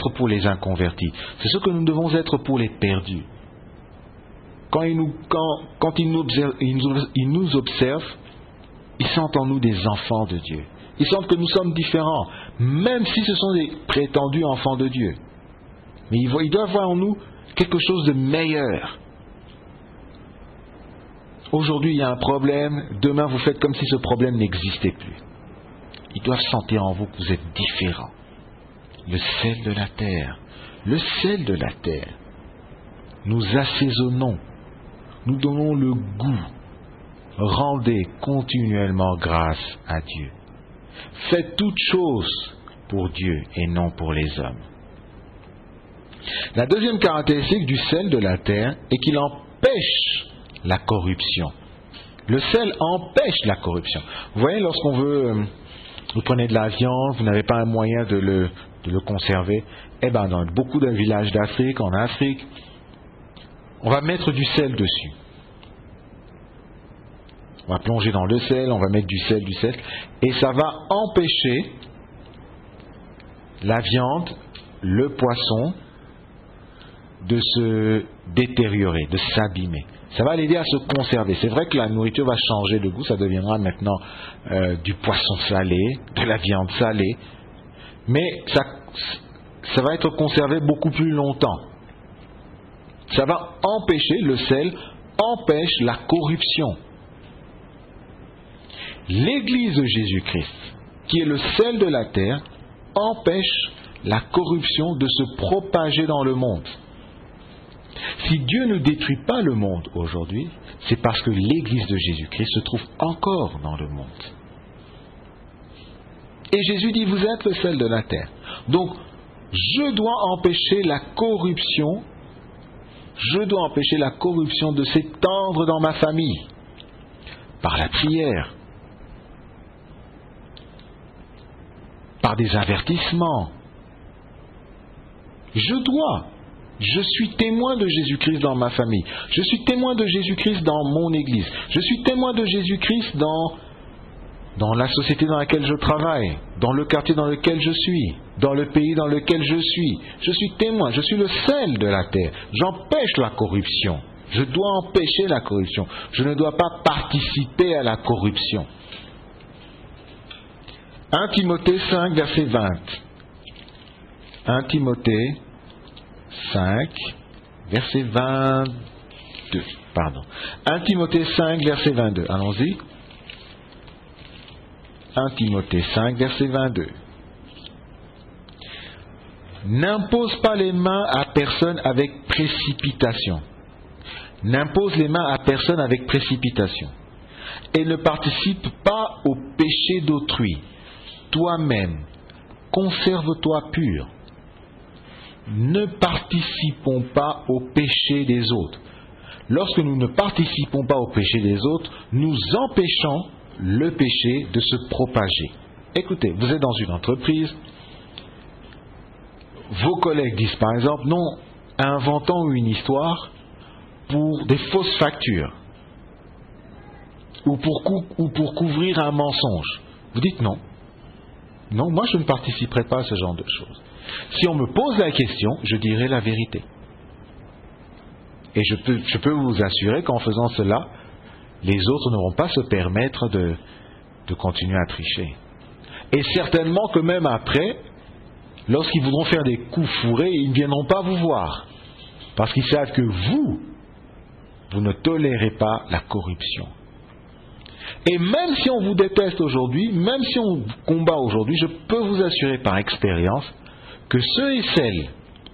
être pour les inconvertis. C'est ce que nous devons être pour les perdus. Quand ils nous observent, ils sentent en nous des enfants de Dieu. Ils sentent que nous sommes différents, même si ce sont des prétendus enfants de Dieu. Mais ils doivent voir en nous quelque chose de meilleur. Aujourd'hui, il y a un problème, demain, vous faites comme si ce problème n'existait plus. Ils doivent sentir en vous que vous êtes différents. Le sel de la terre. Le sel de la terre. Nous assaisonnons. Nous donnons le goût. Rendez continuellement grâce à Dieu. Faites toutes choses pour Dieu et non pour les hommes. La deuxième caractéristique du sel de la terre est qu'il empêche la corruption. Le sel empêche la corruption. Vous voyez, lorsqu'on veut, vous prenez de la viande, vous n'avez pas un moyen de le conserver, dans beaucoup de villages d'Afrique, en Afrique, on va mettre du sel dessus. On va plonger dans le sel, on va mettre du sel, et ça va empêcher la viande, le poisson, de se détériorer, de s'abîmer. Ça va l'aider à se conserver. C'est vrai que la nourriture va changer de goût, ça deviendra maintenant du poisson salé, de la viande salée, mais ça va être conservé beaucoup plus longtemps. Ça va empêcher, le sel empêche la corruption. L'Église de Jésus-Christ, qui est le sel de la terre, empêche la corruption de se propager dans le monde. Si Dieu ne détruit pas le monde aujourd'hui, c'est parce que l'Église de Jésus-Christ se trouve encore dans le monde. Et Jésus dit, vous êtes le sel de la terre. Donc, je dois empêcher la corruption. Je dois empêcher la corruption de s'étendre dans ma famille. Par la prière. Par des avertissements. Je suis témoin de Jésus-Christ dans ma famille. Je suis témoin de Jésus-Christ dans mon église. Je suis témoin de Jésus-Christ dans la société dans laquelle je travaille, dans le quartier dans lequel je suis, dans le pays dans lequel je suis. Je suis témoin, je suis le sel de la terre. J'empêche la corruption. Je dois empêcher la corruption. Je ne dois pas participer à la corruption. 1 Timothée 5, verset 20. 1 Timothée 5, verset 22. 1 Timothée 5, verset 22. Allons-y. 1 Timothée 5, verset 22. N'impose pas les mains à personne avec précipitation. N'impose les mains à personne avec précipitation. Et ne participe pas au péché d'autrui. Toi-même, conserve-toi pur. Ne participons pas au péché des autres. Lorsque nous ne participons pas au péché des autres, nous empêchons le péché de se propager. Écoutez, vous êtes dans une entreprise, vos collègues disent par exemple, non, inventons une histoire pour des fausses factures ou pour couvrir un mensonge. Vous dites non. Non, moi je ne participerai pas à ce genre de choses. Si on me pose la question, je dirai la vérité. Et je peux vous assurer qu'en faisant cela, les autres n'auront pas se permettre de continuer à tricher. Et certainement que même après, lorsqu'ils voudront faire des coups fourrés, ils ne viendront pas vous voir. Parce qu'ils savent que vous ne tolérez pas la corruption. Et même si on vous déteste aujourd'hui, même si on vous combat aujourd'hui, je peux vous assurer par expérience que ceux et celles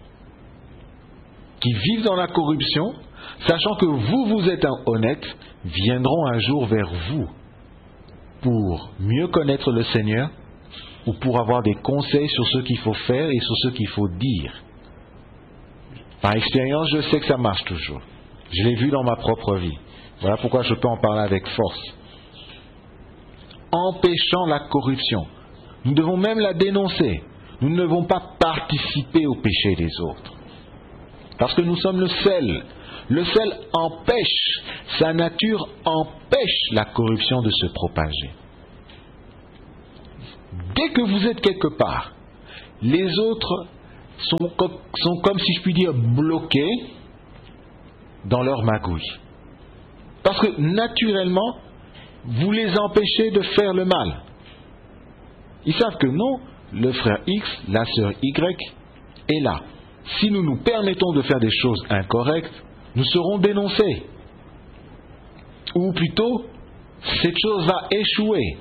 qui vivent dans la corruption, sachant que vous êtes honnête, viendront un jour vers vous pour mieux connaître le Seigneur ou pour avoir des conseils sur ce qu'il faut faire et sur ce qu'il faut dire. Par expérience, je sais que ça marche toujours. Je l'ai vu dans ma propre vie. Voilà pourquoi je peux en parler avec force. Empêchant la corruption. Nous devons même la dénoncer. Nous ne devons pas participer au péché des autres. Parce que nous sommes le sel. Le sel empêche, sa nature empêche la corruption de se propager. Dès que vous êtes quelque part, les autres sont comme si je puis dire bloqués dans leur magouille. Parce que naturellement, vous les empêchez de faire le mal. Ils savent que non, le frère X, la sœur Y est là. Si nous nous permettons de faire des choses incorrectes, nous serons dénoncés. Ou plutôt, cette chose va échouer.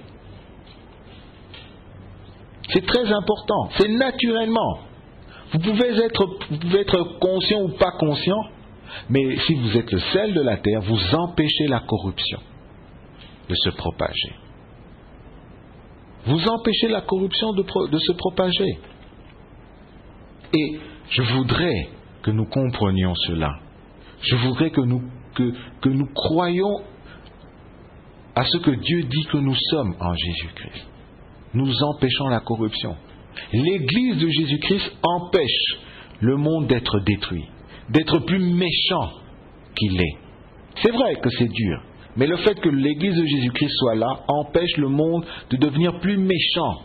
C'est très important, c'est naturellement. Vous pouvez être conscient ou pas conscient, mais si vous êtes le sel de la terre, vous empêchez la corruption de se propager. Vous empêchez la corruption de se propager. Et je voudrais que nous comprenions cela. Je voudrais que nous croyions à ce que Dieu dit que nous sommes en Jésus-Christ. Nous empêchons la corruption. L'Église de Jésus-Christ empêche le monde d'être détruit, d'être plus méchant qu'il est. C'est vrai que c'est dur, mais le fait que l'Église de Jésus-Christ soit là empêche le monde de devenir plus méchant.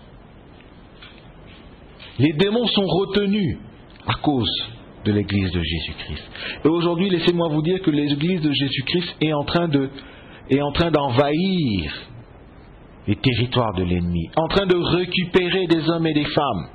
Les démons sont retenus à cause de l'Église de Jésus-Christ. Et aujourd'hui, laissez-moi vous dire que l'Église de Jésus-Christ est en train d'envahir les territoires de l'ennemi, en train de récupérer des hommes et des femmes.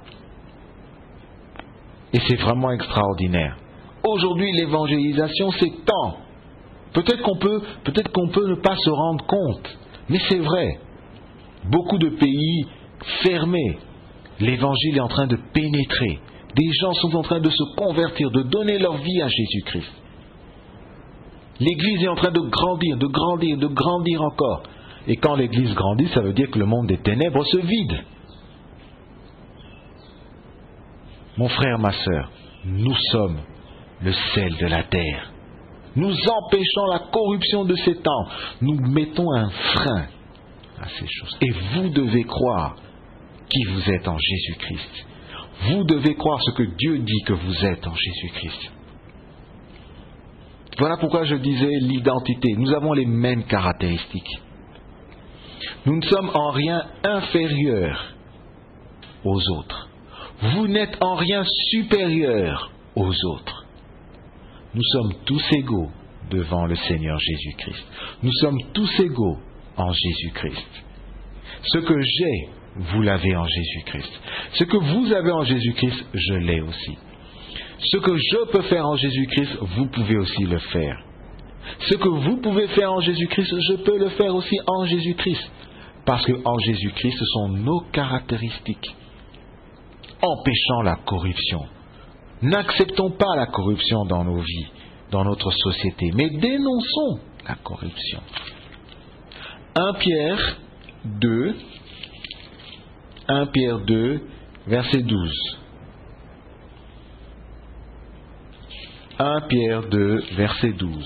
Et c'est vraiment extraordinaire. Aujourd'hui, l'évangélisation s'étend. Peut-être qu'on peut ne pas se rendre compte, mais c'est vrai. Beaucoup de pays fermés, l'évangile est en train de pénétrer. Des gens sont en train de se convertir, de donner leur vie à Jésus-Christ. L'Église est en train de grandir, de grandir, de grandir encore. Et quand l'Église grandit, ça veut dire que le monde des ténèbres se vide. Mon frère, ma sœur, nous sommes le sel de la terre. Nous empêchons la corruption de ces temps. Nous mettons un frein à ces choses. Et vous devez croire qui vous êtes en Jésus-Christ. Vous devez croire ce que Dieu dit que vous êtes en Jésus-Christ. Voilà pourquoi je disais l'identité. Nous avons les mêmes caractéristiques. Nous ne sommes en rien inférieurs aux autres. Vous n'êtes en rien supérieurs aux autres. Nous sommes tous égaux devant le Seigneur Jésus-Christ. Nous sommes tous égaux en Jésus-Christ. Ce que j'ai, vous l'avez en Jésus-Christ. Ce que vous avez en Jésus-Christ, je l'ai aussi. Ce que je peux faire en Jésus-Christ, vous pouvez aussi le faire. Ce que vous pouvez faire en Jésus-Christ, je peux le faire aussi en Jésus-Christ. Parce qu'en Jésus-Christ, ce sont nos caractéristiques. Empêchant la corruption. N'acceptons pas la corruption dans nos vies, dans notre société, mais dénonçons la corruption. 1 Pierre 2, verset 12. 1 Pierre 2, verset 12.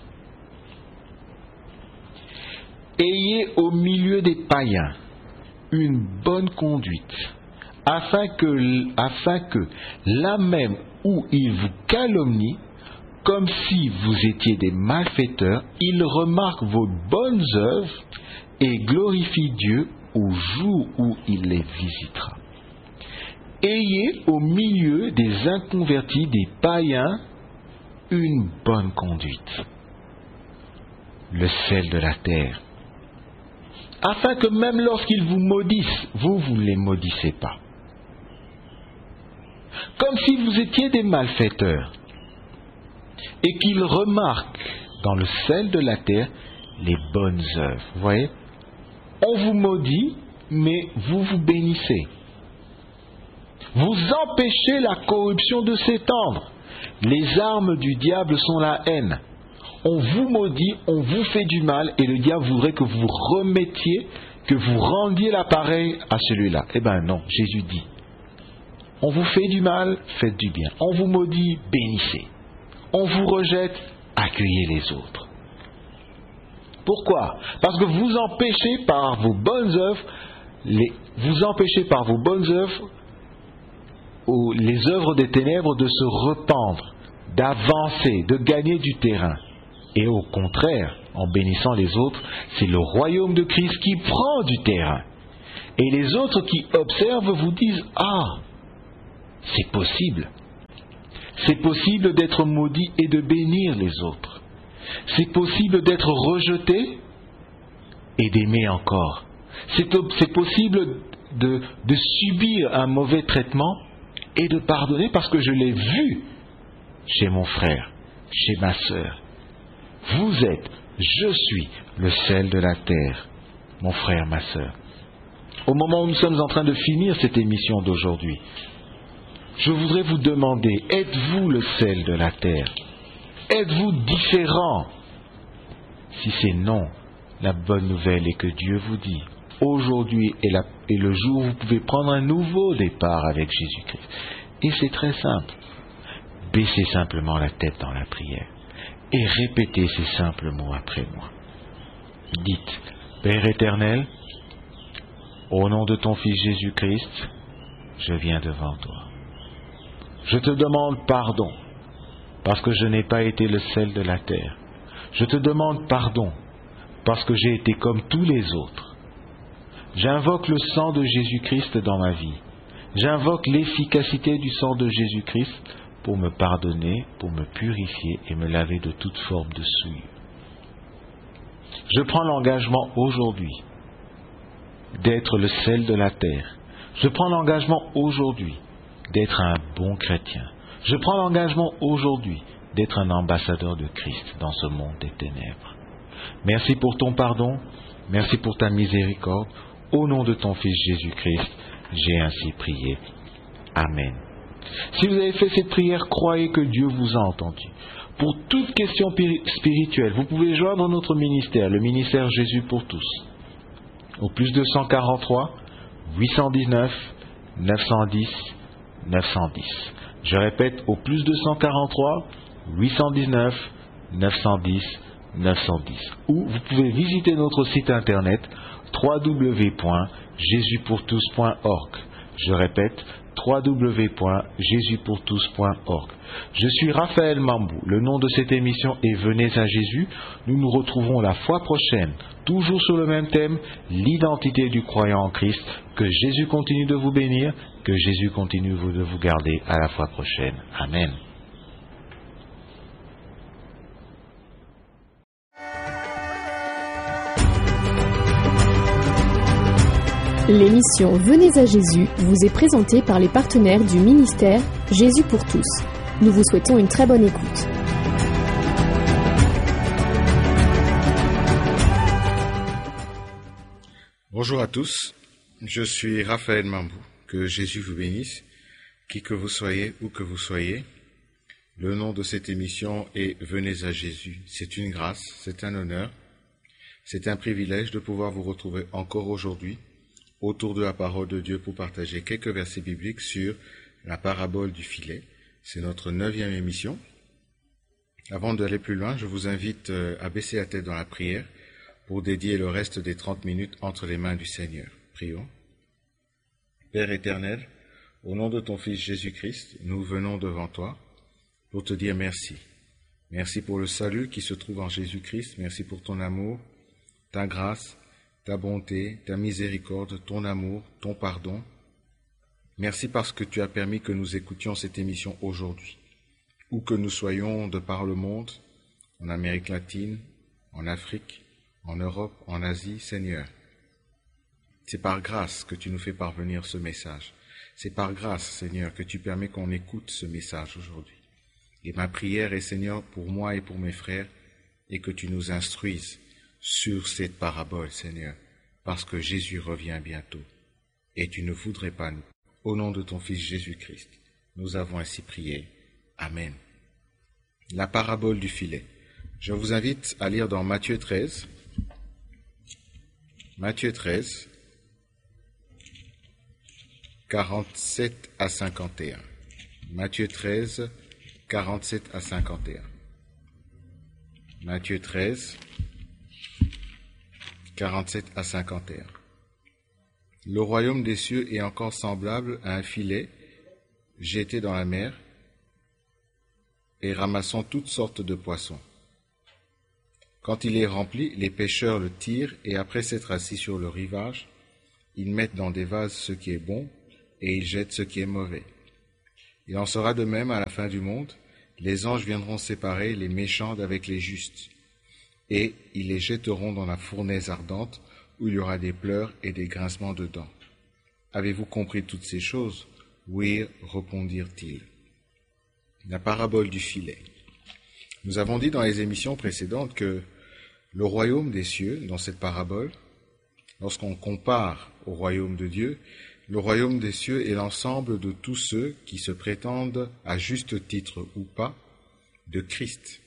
Ayez au milieu des païens une bonne conduite, afin que là même où ils vous calomnient, comme si vous étiez des malfaiteurs, ils remarquent vos bonnes œuvres et glorifient Dieu au jour où il les visitera. Ayez au milieu des inconvertis, des païens, une bonne conduite, le sel de la terre, afin que même lorsqu'ils vous maudissent, vous ne les maudissez pas. Comme si vous étiez des malfaiteurs, et qu'ils remarquent dans le sel de la terre les bonnes œuvres. Vous voyez, on vous maudit, mais vous vous bénissez. Vous empêchez la corruption de s'étendre. Les armes du diable sont la haine. On vous maudit, on vous fait du mal, et le diable voudrait que vous remettiez, que vous rendiez l'appareil à celui-là. Eh bien non, Jésus dit, on vous fait du mal, faites du bien. On vous maudit, bénissez. On vous rejette, accueillez les autres. Pourquoi? Parce que vous empêchez par vos bonnes œuvres, les œuvres des ténèbres de se rependre, d'avancer, de gagner du terrain. Et au contraire, en bénissant les autres, c'est le royaume de Christ qui prend du terrain. Et les autres qui observent vous disent, ah, c'est possible, C'est possible d'être maudit et de bénir les autres. C'est possible d'être rejeté et d'aimer encore. C'est possible de subir un mauvais traitement et de pardonner parce que je l'ai vu chez mon frère, chez ma sœur. Vous êtes, je suis le sel de la terre, mon frère, ma sœur. Au moment où nous sommes en train de finir cette émission d'aujourd'hui, je voudrais vous demander, êtes-vous le sel de la terre? Êtes-vous différent? Si c'est non, la bonne nouvelle est que Dieu vous dit, aujourd'hui est le jour où vous pouvez prendre un nouveau départ avec Jésus-Christ. Et c'est très simple. Baissez simplement la tête dans la prière et répétez ces simples mots après moi. Dites, Père éternel, au nom de ton Fils Jésus-Christ, je viens devant toi. Je te demande pardon parce que je n'ai pas été le sel de la terre. Je te demande pardon parce que j'ai été comme tous les autres. J'invoque le sang de Jésus-Christ dans ma vie. J'invoque l'efficacité du sang de Jésus-Christ pour me pardonner, pour me purifier et me laver de toute forme de souillure. Je prends l'engagement aujourd'hui d'être le sel de la terre. Je prends l'engagement aujourd'hui d'être un bon chrétien. Je prends l'engagement aujourd'hui d'être un ambassadeur de Christ dans ce monde des ténèbres. Merci pour ton pardon, merci pour ta miséricorde. Au nom de ton Fils Jésus-Christ, j'ai ainsi prié. Amen. Si vous avez fait cette prière, croyez que Dieu vous a entendu. Pour toute question spirituelle, vous pouvez joindre notre ministère, le ministère Jésus pour tous, au plus 243 819 910 910. Je répète, au plus 243 819 910 910. Ou vous pouvez visiter notre site internet www.jesuspourtous.org. Je répète, www.jesuspourtous.org. Je suis Raphaël Mambou. Le nom de cette émission est Venez à Jésus. Nous nous retrouvons la fois prochaine, toujours sur le même thème, l'identité du croyant en Christ. Que Jésus continue de vous bénir, que Jésus continue de vous garder. À la fois prochaine. Amen. L'émission Venez à Jésus vous est présentée par les partenaires du ministère Jésus pour tous. Nous vous souhaitons une très bonne écoute. Bonjour à tous, je suis Raphaël Mambou. Que Jésus vous bénisse, qui que vous soyez, où que vous soyez. Le nom de cette émission est Venez à Jésus. C'est une grâce, c'est un honneur, c'est un privilège de pouvoir vous retrouver encore aujourd'hui autour de la parole de Dieu pour partager quelques versets bibliques sur la parabole du filet. C'est notre 9e émission. Avant d'aller plus loin, je vous invite à baisser la tête dans la prière pour dédier le reste des 30 minutes entre les mains du Seigneur. Prions. Père éternel, au nom de ton Fils Jésus-Christ, nous venons devant toi pour te dire merci. Merci pour le salut qui se trouve en Jésus-Christ. Merci pour ton amour, ta grâce, ta bonté, ta miséricorde, ton amour, ton pardon. Merci parce que tu as permis que nous écoutions cette émission aujourd'hui. Où que nous soyons de par le monde, en Amérique latine, en Afrique, en Europe, en Asie, Seigneur. C'est par grâce que tu nous fais parvenir ce message. C'est par grâce, Seigneur, que tu permets qu'on écoute ce message aujourd'hui. Et ma prière est, Seigneur, pour moi et pour mes frères, et que tu nous instruises sur cette parabole, Seigneur, parce que Jésus revient bientôt, et tu ne voudrais pas nous. Au nom de ton Fils Jésus-Christ, nous avons ainsi prié. Amen. La parabole du filet. Je vous invite à lire dans Matthieu 13. Matthieu 13, 47 à 51. Matthieu 13, 47 à 51. Matthieu 13, 47 à 51. Le royaume des cieux est encore semblable à un filet jeté dans la mer et ramassant toutes sortes de poissons. Quand il est rempli, les pêcheurs le tirent et après s'être assis sur le rivage, ils mettent dans des vases ce qui est bon et ils jettent ce qui est mauvais. Il en sera de même à la fin du monde. Les anges viendront séparer les méchants d'avec les justes, et ils les jetteront dans la fournaise ardente, où il y aura des pleurs et des grincements de dents. Avez-vous compris toutes ces choses? Oui, répondirent-ils. La parabole du filet. Nous avons dit dans les émissions précédentes que le royaume des cieux, dans cette parabole, lorsqu'on compare au royaume de Dieu, le royaume des cieux est l'ensemble de tous ceux qui se prétendent, à juste titre ou pas, de Christ.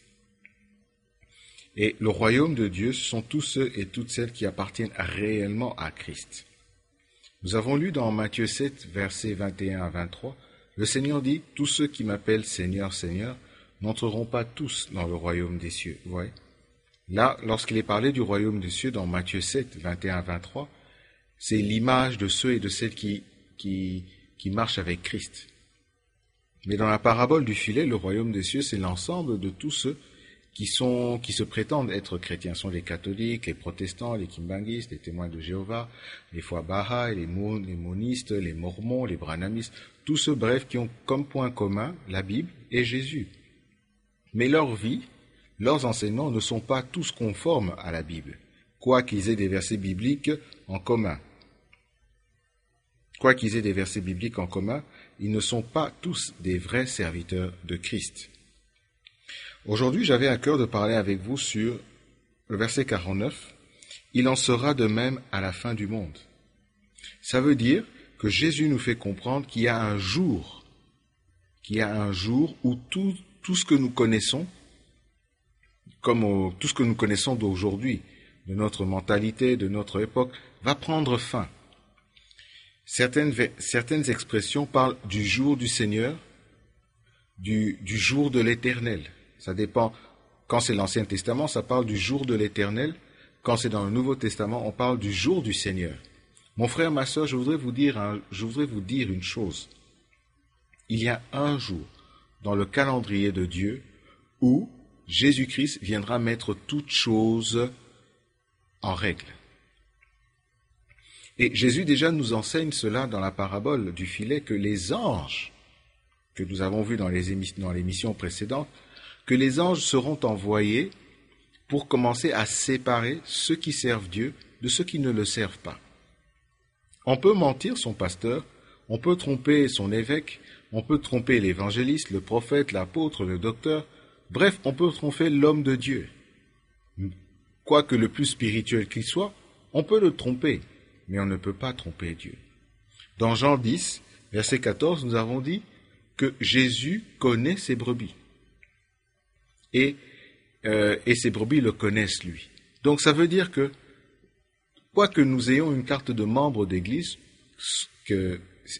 Et le royaume de Dieu, ce sont tous ceux et toutes celles qui appartiennent réellement à Christ. Nous avons lu dans Matthieu 7, versets 21 à 23, le Seigneur dit, « Tous ceux qui m'appellent Seigneur, Seigneur, n'entreront pas tous dans le royaume des cieux. » Vous voyez ? Là, lorsqu'il est parlé du royaume des cieux dans Matthieu 7, 21 à 23, c'est l'image de ceux et de celles qui marchent avec Christ. Mais dans la parabole du filet, le royaume des cieux, c'est l'ensemble de tous ceux qui se prétendent être chrétiens. Ce sont les catholiques, les protestants, les kimbanguistes, les témoins de Jéhovah, les foi Baha'i, les monistes, les mormons, les branhamistes, tous ceux, bref, qui ont comme point commun la Bible et Jésus. Mais leur vie, leurs enseignements ne sont pas tous conformes à la Bible, quoiqu'ils aient des versets bibliques en commun. Quoiqu'ils aient des versets bibliques en commun, ils ne sont pas tous des vrais serviteurs de Christ. Aujourd'hui, j'avais à cœur de parler avec vous sur le verset 49. « Il en sera de même à la fin du monde ». Ça veut dire que Jésus nous fait comprendre qu'il y a un jour où tout ce que nous connaissons, tout ce que nous connaissons d'aujourd'hui, de notre mentalité, de notre époque, va prendre fin. Certaines expressions parlent du jour du Seigneur, du jour de l'Éternel. Ça dépend. Quand c'est l'Ancien Testament, ça parle du jour de l'Éternel. Quand c'est dans le Nouveau Testament, on parle du jour du Seigneur. Mon frère, ma sœur, je voudrais vous dire une chose. Il y a un jour dans le calendrier de Dieu où Jésus-Christ viendra mettre toutes choses en règle. Et Jésus déjà nous enseigne cela dans la parabole du filet, que les anges, que nous avons vu dans l'émission précédente, que les anges seront envoyés pour commencer à séparer ceux qui servent Dieu de ceux qui ne le servent pas. On peut mentir son pasteur, on peut tromper son évêque, on peut tromper l'évangéliste, le prophète, l'apôtre, le docteur, bref, on peut tromper l'homme de Dieu. Quoique le plus spirituel qu'il soit, on peut le tromper, mais on ne peut pas tromper Dieu. Dans Jean 10, verset 14, nous avons dit que Jésus connaît ses brebis. Et ces brebis le connaissent lui. Donc ça veut dire que, quoique nous ayons une carte de membre d'église, que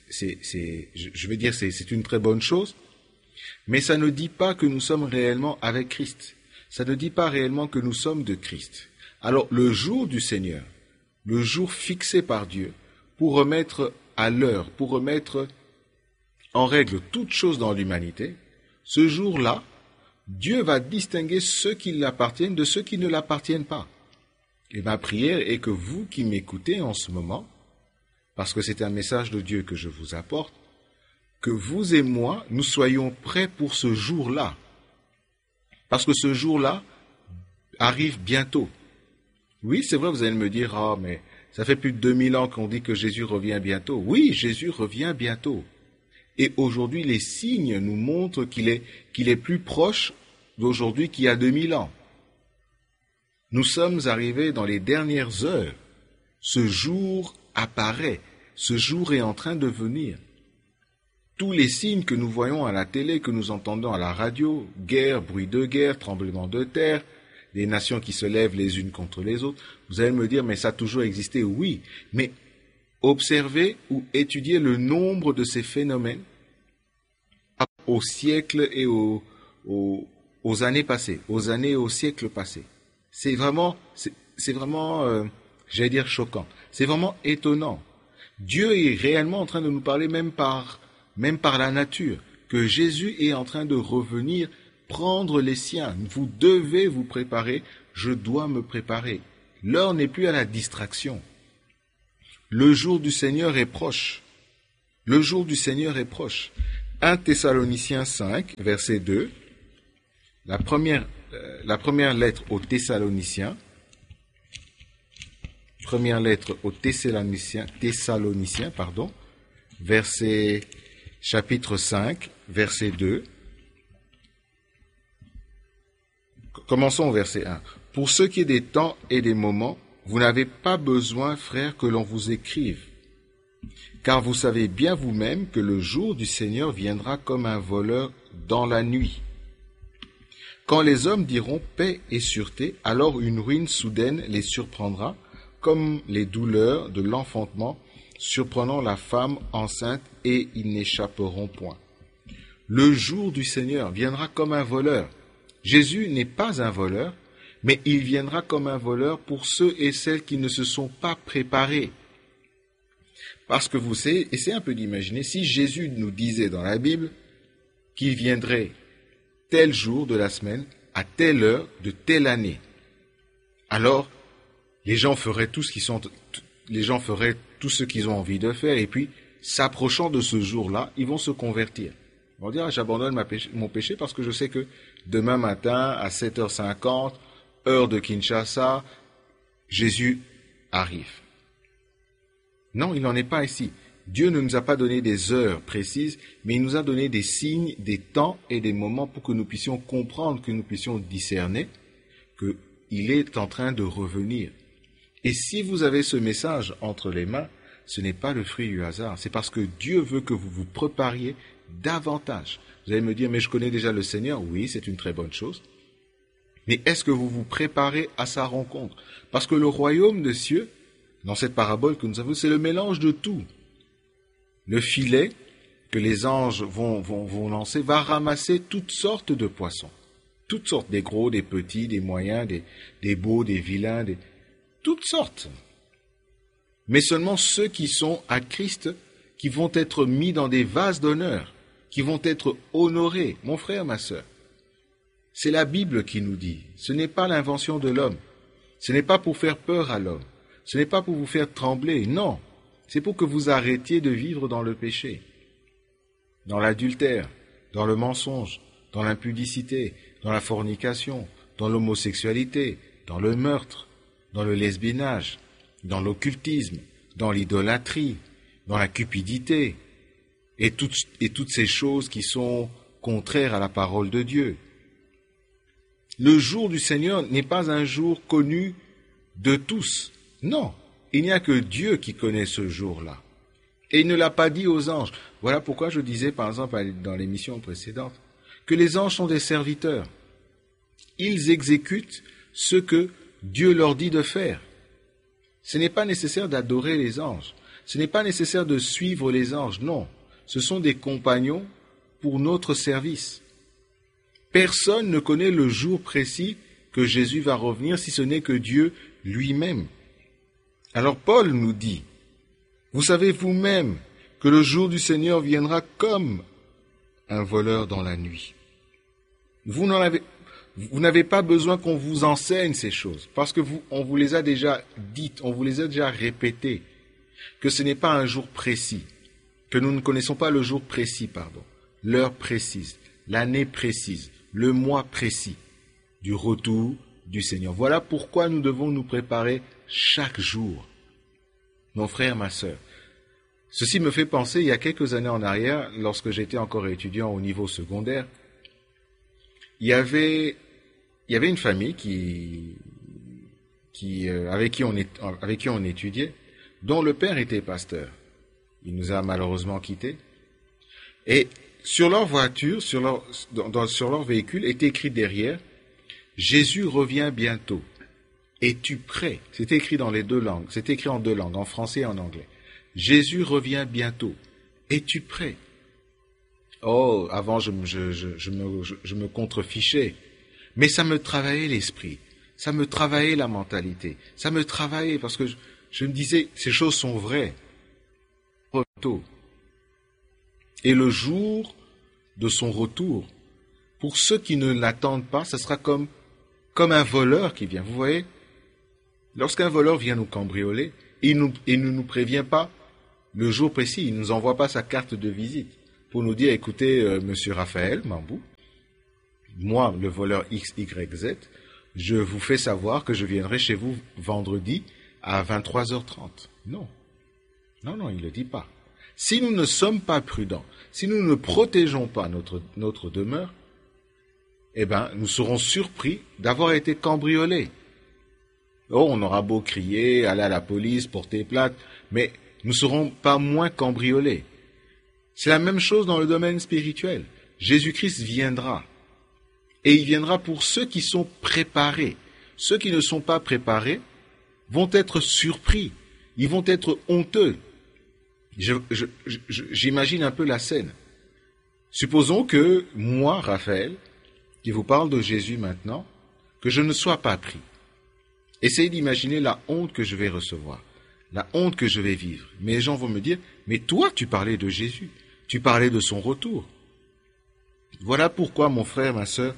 c'est une très bonne chose, mais ça ne dit pas que nous sommes réellement avec Christ. Ça ne dit pas réellement que nous sommes de Christ. Alors le jour du Seigneur, le jour fixé par Dieu, pour remettre à l'heure, pour remettre en règle toutes choses dans l'humanité, ce jour-là, Dieu va distinguer ceux qui l'appartiennent de ceux qui ne l'appartiennent pas. Et ma prière est que vous qui m'écoutez en ce moment, parce que c'est un message de Dieu que je vous apporte, que vous et moi, nous soyons prêts pour ce jour-là. Parce que ce jour-là arrive bientôt. Oui, c'est vrai, vous allez me dire, ah, mais ça fait plus de 2000 ans qu'on dit que Jésus revient bientôt. Oui, Jésus revient bientôt. Et aujourd'hui, les signes nous montrent qu'il est plus proche d'aujourd'hui qu'il y a 2000 ans. Nous sommes arrivés dans les dernières heures. Ce jour apparaît. Ce jour est en train de venir. Tous les signes que nous voyons à la télé, que nous entendons à la radio, guerre, bruit de guerre, tremblement de terre, des nations qui se lèvent les unes contre les autres, vous allez me dire, mais ça a toujours existé, oui, mais observez ou étudiez le nombre de ces phénomènes aux siècles et aux années passées, aux années et aux siècles passés. C'est vraiment, j'allais dire choquant. C'est vraiment étonnant. Dieu est réellement en train de nous parler même par la nature, que Jésus est en train de revenir prendre les siens. Vous devez vous préparer, je dois me préparer. L'heure n'est plus à la distraction. Le jour du Seigneur est proche. Le jour du Seigneur est proche. 1 Thessaloniciens 5, verset 2, la première lettre aux Thessaloniciens, chapitre 5, verset 2. Commençons au verset 1. Pour ce qui est des temps et des moments, vous n'avez pas besoin, frères, que l'on vous écrive, car vous savez bien vous-même que le jour du Seigneur viendra comme un voleur dans la nuit. Quand les hommes diront paix et sûreté, alors une ruine soudaine les surprendra, comme les douleurs de l'enfantement surprenant la femme enceinte, et ils n'échapperont point. Le jour du Seigneur viendra comme un voleur. Jésus n'est pas un voleur, mais il viendra comme un voleur pour ceux et celles qui ne se sont pas préparés. Parce que vous savez, essayez un peu d'imaginer, si Jésus nous disait dans la Bible qu'il viendrait tel jour de la semaine, à telle heure, de telle année, alors les gens feraient tout ce qu'ils ont envie de faire, et puis, s'approchant de ce jour-là, ils vont se convertir. Ils vont dire, j'abandonne mon péché parce que je sais que demain matin, à 7h50, heure de Kinshasa, Jésus arrive. Non, il n'en est pas ici. Dieu ne nous a pas donné des heures précises, mais il nous a donné des signes, des temps et des moments pour que nous puissions comprendre, que nous puissions discerner qu'il est en train de revenir. Et si vous avez ce message entre les mains, ce n'est pas le fruit du hasard, c'est parce que Dieu veut que vous vous prépariez davantage. Vous allez me dire, mais je connais déjà le Seigneur. Oui, c'est une très bonne chose. Mais est-ce que vous vous préparez à sa rencontre? Parce que le royaume des cieux, dans cette parabole que nous avons, c'est le mélange de tout. Le filet que les anges vont lancer va ramasser toutes sortes de poissons. Toutes sortes, des gros, des petits, des moyens, des beaux, des vilains, toutes sortes. Mais seulement ceux qui sont à Christ, qui vont être mis dans des vases d'honneur, qui vont être honorés. Mon frère, ma sœur, c'est la Bible qui nous dit, ce n'est pas l'invention de l'homme, ce n'est pas pour faire peur à l'homme, ce n'est pas pour vous faire trembler, non, c'est pour que vous arrêtiez de vivre dans le péché, dans l'adultère, dans le mensonge, dans l'impudicité, dans la fornication, dans l'homosexualité, dans le meurtre, dans le lesbiennage, dans l'occultisme, dans l'idolâtrie, dans la cupidité, et toutes ces choses qui sont contraires à la parole de Dieu. Le jour du Seigneur n'est pas un jour connu de tous. Non, il n'y a que Dieu qui connaît ce jour-là. Et il ne l'a pas dit aux anges. Voilà pourquoi je disais, par exemple, dans l'émission précédente, que les anges sont des serviteurs. Ils exécutent ce que Dieu leur dit de faire. Ce n'est pas nécessaire d'adorer les anges. Ce n'est pas nécessaire de suivre les anges. Non, ce sont des compagnons pour notre service. Personne ne connaît le jour précis que Jésus va revenir si ce n'est que Dieu lui-même. Alors Paul nous dit, vous savez vous-même que le jour du Seigneur viendra comme un voleur dans la nuit. Vous n'avez pas besoin qu'on vous enseigne ces choses, parce que on vous les a déjà dites, on vous les a déjà répétées, que ce n'est pas un jour précis, que nous ne connaissons pas le jour précis, l'heure précise, l'année précise, le mois précis du retour du Seigneur. Voilà pourquoi nous devons nous préparer chaque jour. Mon frère, ma sœur, ceci me fait penser, il y a quelques années en arrière, lorsque j'étais encore étudiant au niveau secondaire, il y avait une famille avec qui on étudiait, dont le père était pasteur. Il nous a malheureusement quittés. Et sur leur voiture, sur leur véhicule, était écrit derrière, « Jésus revient bientôt. Es-tu prêt ?» C'était écrit dans les deux langues. C'était écrit en deux langues, en français et en anglais. « Jésus revient bientôt. Es-tu prêt ?» Oh, avant, je me contrefichais. Mais ça me travaillait l'esprit. Ça me travaillait la mentalité. Ça me travaillait parce que je me disais, ces choses sont vraies. Retour. Et le jour de son retour, pour ceux qui ne l'attendent pas, ce sera comme un voleur qui vient. Vous voyez, lorsqu'un voleur vient nous cambrioler, il ne nous prévient pas le jour précis, il ne nous envoie pas sa carte de visite. pour nous dire, écoutez, monsieur Raphaël Mambou, moi, le voleur XYZ, je vous fais savoir que je viendrai chez vous vendredi à 23h30. Non. Non, il ne le dit pas. Si nous ne sommes pas prudents, si nous ne protégeons pas notre demeure, eh bien, nous serons surpris d'avoir été cambriolés. Oh, on aura beau crier, aller à la police, porter plainte, mais nous ne serons pas moins cambriolés. C'est la même chose dans le domaine spirituel. Jésus-Christ viendra. Et il viendra pour ceux qui sont préparés. Ceux qui ne sont pas préparés vont être surpris. Ils vont être honteux. J'imagine un peu la scène. Supposons que moi, Raphaël, qui vous parle de Jésus maintenant, que je ne sois pas pris. Essayez d'imaginer la honte que je vais recevoir, la honte que je vais vivre. Mais les gens vont me dire, mais toi, tu parlais de Jésus, tu parlais de son retour. Voilà pourquoi, mon frère, ma sœur,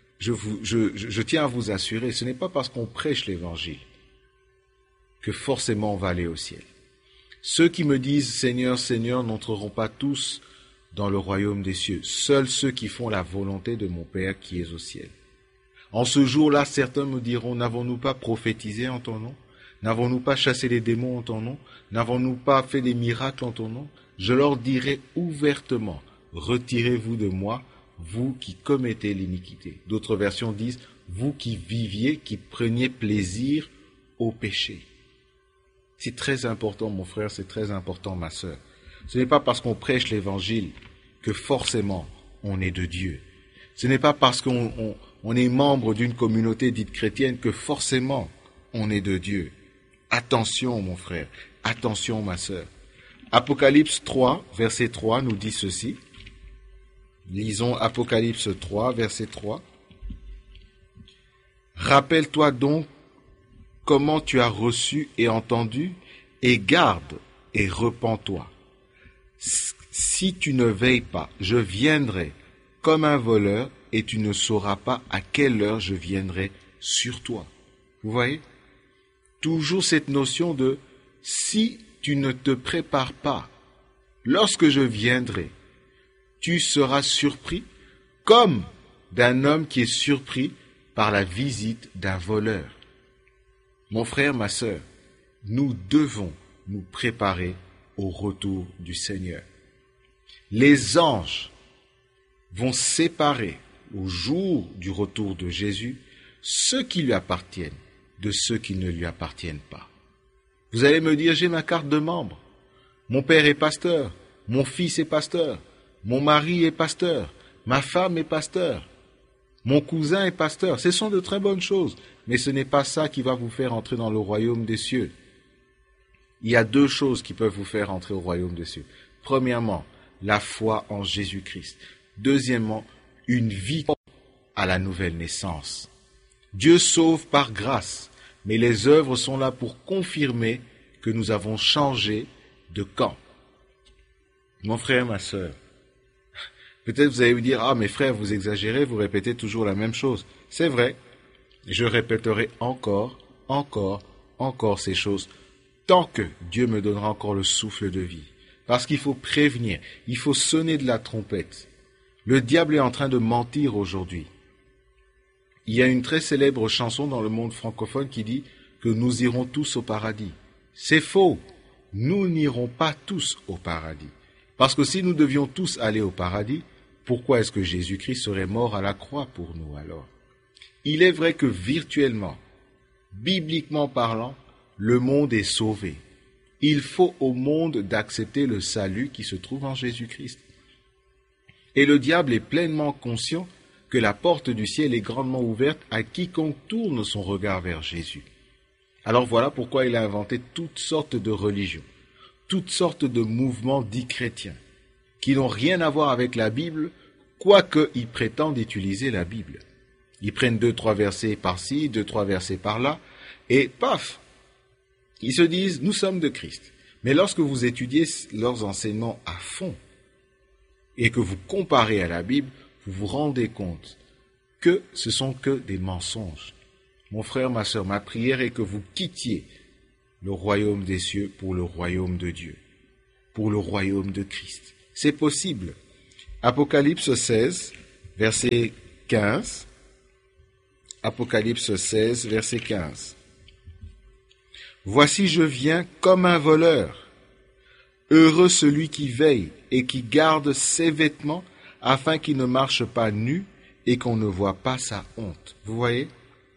je tiens à vous assurer, ce n'est pas parce qu'on prêche l'Évangile que forcément on va aller au ciel. Ceux qui me disent « Seigneur, Seigneur » n'entreront pas tous dans le royaume des cieux. Seuls ceux qui font la volonté de mon Père qui est au ciel. En ce jour-là, certains me diront « N'avons-nous pas prophétisé en ton nom? N'avons-nous pas chassé les démons en ton nom? N'avons-nous pas fait des miracles en ton nom ?» Je leur dirai ouvertement « Retirez-vous de moi, vous qui commettez l'iniquité. » D'autres versions disent « Vous qui viviez, qui preniez plaisir au péché. » C'est très important, mon frère, c'est très important, ma sœur. Ce n'est pas parce qu'on prêche l'Évangile que forcément on est de Dieu. Ce n'est pas parce qu'on est membre d'une communauté dite chrétienne que forcément on est de Dieu. Attention, mon frère, attention, ma sœur. Apocalypse 3, verset 3 nous dit ceci. Lisons Apocalypse 3, verset 3. « Rappelle-toi donc comment tu as reçu et entendu, et garde et repens-toi. Si tu ne veilles pas, je viendrai comme un voleur, et tu ne sauras pas à quelle heure je viendrai sur toi. » Vous voyez? Toujours cette notion de « si tu ne te prépares pas, lorsque je viendrai, tu seras surpris comme d'un homme qui est surpris par la visite d'un voleur. » Mon frère, ma sœur, nous devons nous préparer au retour du Seigneur. Les anges vont séparer au jour du retour de Jésus ceux qui lui appartiennent de ceux qui ne lui appartiennent pas. Vous allez me dire, j'ai ma carte de membre. Mon père est pasteur, mon fils est pasteur, mon mari est pasteur, ma femme est pasteur, mon cousin est pasteur. Ce sont de très bonnes choses, mais ce n'est pas ça qui va vous faire entrer dans le royaume des cieux. Il y a deux choses qui peuvent vous faire entrer au royaume des cieux. Premièrement, la foi en Jésus-Christ. Deuxièmement, une vie à la nouvelle naissance. Dieu sauve par grâce, mais les œuvres sont là pour confirmer que nous avons changé de camp. Mon frère, ma sœur, peut-être vous allez vous dire, « Ah, mes frères, vous exagérez, vous répétez toujours la même chose. » C'est vrai, je répéterai encore ces choses, tant que Dieu me donnera encore le souffle de vie. Parce qu'il faut prévenir, il faut sonner de la trompette. Le diable est en train de mentir aujourd'hui. Il y a une très célèbre chanson dans le monde francophone qui dit que nous irons tous au paradis. C'est faux. Nous n'irons pas tous au paradis. Parce que si nous devions tous aller au paradis, pourquoi est-ce que Jésus-Christ serait mort à la croix pour nous alors? Il est vrai que virtuellement, bibliquement parlant, le monde est sauvé. Il faut au monde d'accepter le salut qui se trouve en Jésus-Christ. Et le diable est pleinement conscient que la porte du ciel est grandement ouverte à quiconque tourne son regard vers Jésus. Alors voilà pourquoi il a inventé toutes sortes de religions, toutes sortes de mouvements dits chrétiens, qui n'ont rien à voir avec la Bible, quoique ils prétendent utiliser la Bible. Ils prennent 2-3 versets par-ci, 2-3 versets par-là, et paf, ils se disent, nous sommes de Christ. Mais lorsque vous étudiez leurs enseignements à fond, et que vous comparez à la Bible, vous vous rendez compte que ce sont que des mensonges. Mon frère, ma sœur, ma prière est que vous quittiez le royaume des cieux pour le royaume de Dieu, pour le royaume de Christ. C'est possible. Apocalypse 16, verset 15. Apocalypse 16, verset 15. Voici, je viens comme un voleur. Heureux celui qui veille et qui garde ses vêtements, afin qu'il ne marche pas nu et qu'on ne voit pas sa honte. Vous voyez?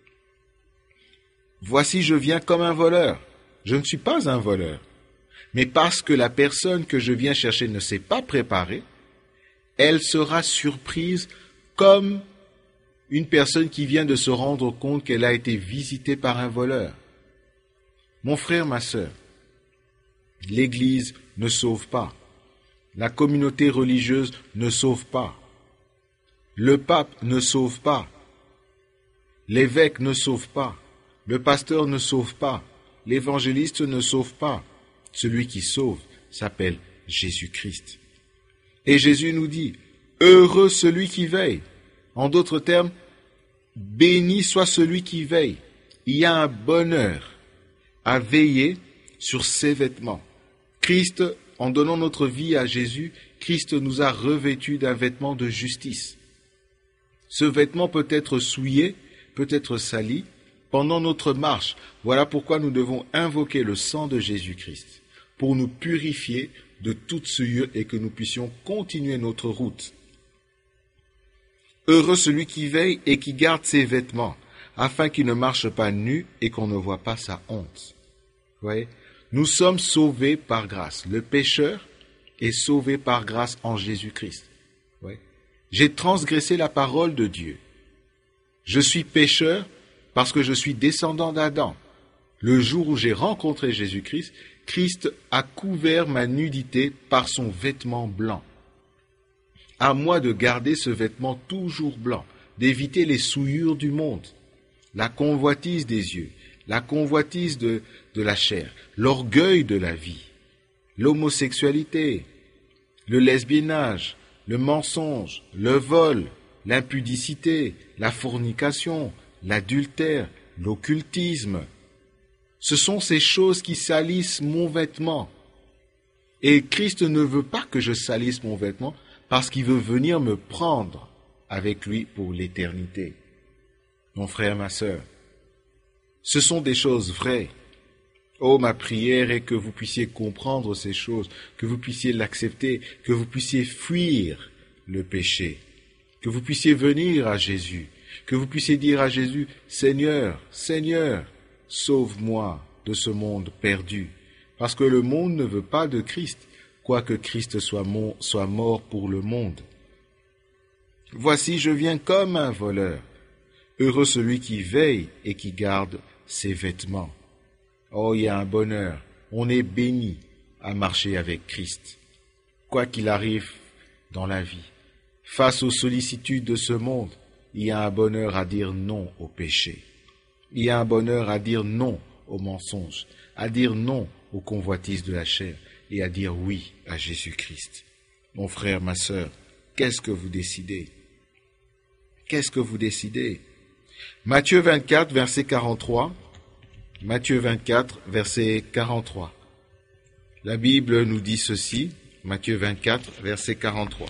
Voici, je viens comme un voleur. Je ne suis pas un voleur. Mais parce que la personne que je viens chercher ne s'est pas préparée, elle sera surprise comme une personne qui vient de se rendre compte qu'elle a été visitée par un voleur. Mon frère, ma sœur, l'Église ne sauve pas. La communauté religieuse ne sauve pas. Le pape ne sauve pas. L'évêque ne sauve pas. Le pasteur ne sauve pas. L'évangéliste ne sauve pas. Celui qui sauve s'appelle Jésus-Christ. Et Jésus nous dit, heureux celui qui veille. En d'autres termes, béni soit celui qui veille. Il y a un bonheur à veiller sur ses vêtements. Christ, en donnant notre vie à Jésus, Christ nous a revêtus d'un vêtement de justice. Ce vêtement peut être souillé, peut être sali pendant notre marche. Voilà pourquoi nous devons invoquer le sang de Jésus-Christ pour nous purifier de toute souillure et que nous puissions continuer notre route. Heureux celui qui veille et qui garde ses vêtements, afin qu'il ne marche pas nu et qu'on ne voit pas sa honte. Vous voyez? Nous sommes sauvés par grâce. Le pécheur est sauvé par grâce en Jésus-Christ. Vous voyez? J'ai transgressé la parole de Dieu. Je suis pécheur parce que je suis descendant d'Adam. Le jour où j'ai rencontré Jésus-Christ, Christ a couvert ma nudité par son vêtement blanc. À moi de garder ce vêtement toujours blanc, d'éviter les souillures du monde, la convoitise des yeux, la convoitise de la chair, l'orgueil de la vie, l'homosexualité, le lesbiennage, le mensonge, le vol, l'impudicité, la fornication, l'adultère, l'occultisme. Ce sont ces choses qui salissent mon vêtement. Et Christ ne veut pas que je salisse mon vêtement parce qu'il veut venir me prendre avec lui pour l'éternité. Mon frère, ma sœur, ce sont des choses vraies. Oh, ma prière est que vous puissiez comprendre ces choses, que vous puissiez l'accepter, que vous puissiez fuir le péché, que vous puissiez venir à Jésus, que vous puissiez dire à Jésus, Seigneur, Seigneur, sauve-moi de ce monde perdu, parce que le monde ne veut pas de Christ, quoique Christ soit mort pour le monde. Voici, je viens comme un voleur. Heureux celui qui veille et qui garde ses vêtements. Oh, il y a un bonheur. On est béni à marcher avec Christ. Quoi qu'il arrive dans la vie, face aux sollicitudes de ce monde, il y a un bonheur à dire non au péché. Il y a un bonheur à dire non aux mensonges, à dire non aux convoitises de la chair et à dire oui à Jésus-Christ. Mon frère, ma sœur, qu'est-ce que vous décidez? Qu'est-ce que vous décidez? Matthieu 24, verset 43. Matthieu 24, verset 43. La Bible nous dit ceci, Matthieu 24, verset 43.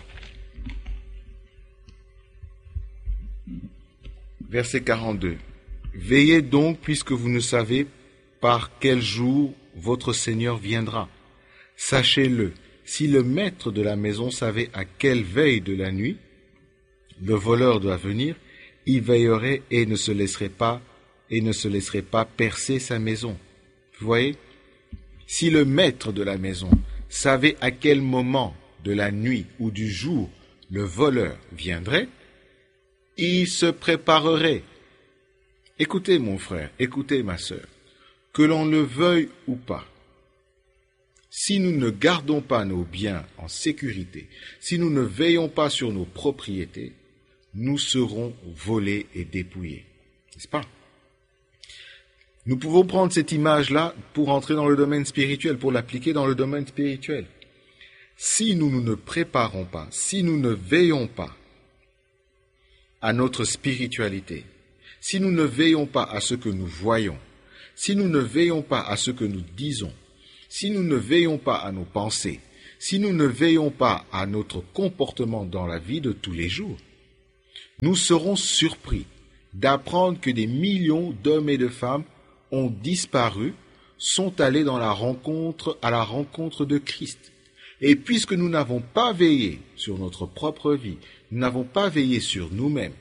Verset 42. Veillez donc, puisque vous ne savez par quel jour votre Seigneur viendra. Sachez-le, si le maître de la maison savait à quelle veille de la nuit le voleur doit venir, il veillerait et ne se laisserait pas percer sa maison. Vous voyez? Si le maître de la maison savait à quel moment de la nuit ou du jour le voleur viendrait, il se préparerait. Écoutez mon frère, écoutez ma sœur, que l'on le veuille ou pas, si nous ne gardons pas nos biens en sécurité, si nous ne veillons pas sur nos propriétés, nous serons volés et dépouillés. N'est-ce pas? Nous pouvons prendre cette image-là pour entrer dans le domaine spirituel, pour l'appliquer dans le domaine spirituel. Si nous ne préparons pas, si nous ne veillons pas à notre spiritualité, si nous ne veillons pas à ce que nous voyons, si nous ne veillons pas à ce que nous disons, si nous ne veillons pas à nos pensées, si nous ne veillons pas à notre comportement dans la vie de tous les jours, nous serons surpris d'apprendre que des millions d'hommes et de femmes ont disparu, sont allés à la rencontre de Christ. Et puisque nous n'avons pas veillé sur notre propre vie, nous n'avons pas veillé sur nous-mêmes,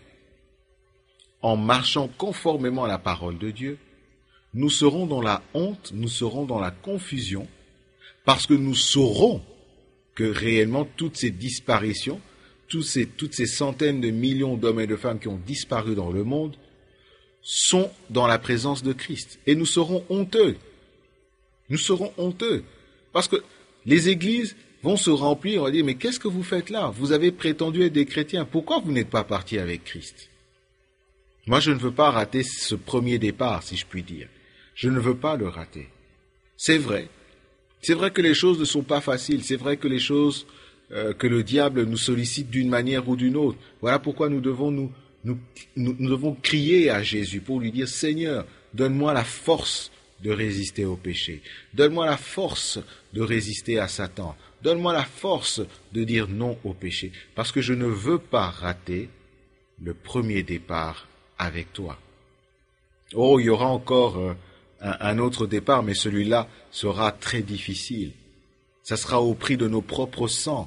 en marchant conformément à la parole de Dieu, nous serons dans la honte, nous serons dans la confusion, parce que nous saurons que réellement toutes ces disparitions, toutes ces centaines de millions d'hommes et de femmes qui ont disparu dans le monde, sont dans la présence de Christ. Et nous serons honteux. Nous serons honteux. Parce que les églises vont se remplir, on va dire, mais qu'est-ce que vous faites là? Vous avez prétendu être des chrétiens. Pourquoi vous n'êtes pas partis avec Christ? Moi, je ne veux pas rater ce premier départ, si je puis dire. Je ne veux pas le rater. C'est vrai. C'est vrai que les choses ne sont pas faciles. C'est vrai que les choses, que le diable nous sollicite d'une manière ou d'une autre. Voilà pourquoi nous devons nous devons crier à Jésus pour lui dire, Seigneur, donne-moi la force de résister au péché. Donne-moi la force de résister à Satan. Donne-moi la force de dire non au péché. Parce que je ne veux pas rater le premier départ avec toi. Oh, il y aura encore un autre départ, mais celui-là sera très difficile. Ça sera au prix de nos propres sangs.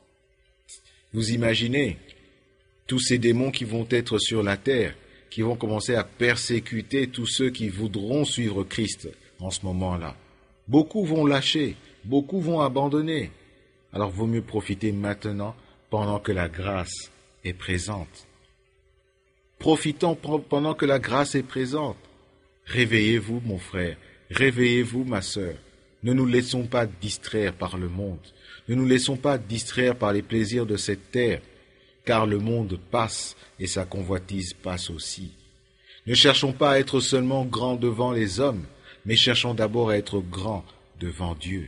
Vous imaginez tous ces démons qui vont être sur la terre, qui vont commencer à persécuter tous ceux qui voudront suivre Christ en ce moment-là. Beaucoup vont lâcher, beaucoup vont abandonner. Alors vaut mieux profiter maintenant pendant que la grâce est présente. Profitons pendant que la grâce est présente. Réveillez-vous, mon frère, réveillez-vous, ma sœur. Ne nous laissons pas distraire par le monde. Ne nous laissons pas distraire par les plaisirs de cette terre, car le monde passe et sa convoitise passe aussi. Ne cherchons pas à être seulement grands devant les hommes, mais cherchons d'abord à être grands devant Dieu.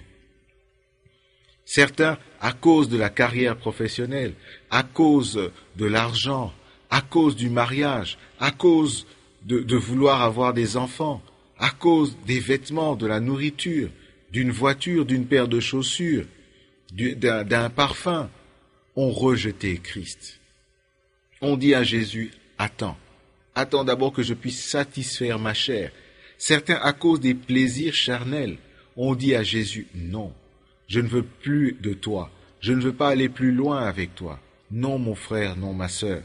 Certains, à cause de la carrière professionnelle, à cause de l'argent, à cause du mariage, à cause de vouloir avoir des enfants, à cause des vêtements, de la nourriture, d'une voiture, d'une paire de chaussures, d'un parfum, ont rejeté Christ. On dit à Jésus, attends d'abord que je puisse satisfaire ma chair. Certains, à cause des plaisirs charnels, ont dit à Jésus, non, je ne veux plus de toi, je ne veux pas aller plus loin avec toi. Non, mon frère, non, ma sœur.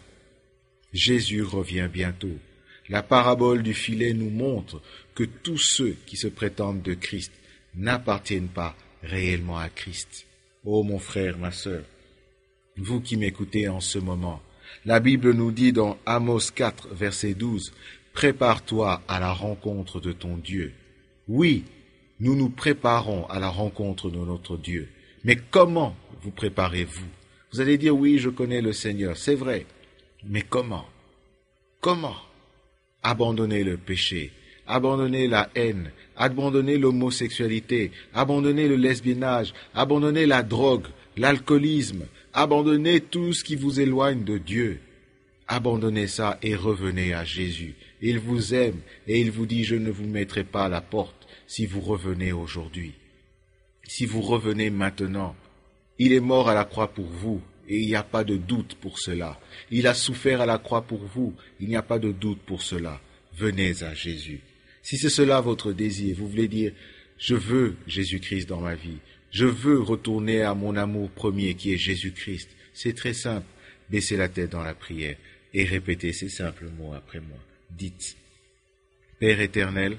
Jésus revient bientôt. La parabole du filet nous montre que tous ceux qui se prétendent de Christ n'appartiennent pas réellement à Christ. Oh, mon frère, ma sœur, vous qui m'écoutez en ce moment, la Bible nous dit dans Amos 4, verset 12, « Prépare-toi à la rencontre de ton Dieu. » Oui, nous nous préparons à la rencontre de notre Dieu. Mais comment vous préparez-vous? Vous allez dire, oui, je connais le Seigneur, c'est vrai. Mais comment? Comment? Abandonner le péché, abandonner la haine, abandonner l'homosexualité, abandonner le lesbiennage, abandonner la drogue, l'alcoolisme, abandonner tout ce qui vous éloigne de Dieu. Abandonnez ça et revenez à Jésus. Il vous aime et il vous dit, je ne vous mettrai pas à la porte si vous revenez aujourd'hui. Si vous revenez maintenant, il est mort à la croix pour vous et il n'y a pas de doute pour cela. Il a souffert à la croix pour vous, il n'y a pas de doute pour cela. Venez à Jésus. Si c'est cela votre désir, vous voulez dire, je veux Jésus-Christ dans ma vie, je veux retourner à mon amour premier qui est Jésus-Christ. C'est très simple, baissez la tête dans la prière et répétez ces simples mots après moi. Dites, Père éternel,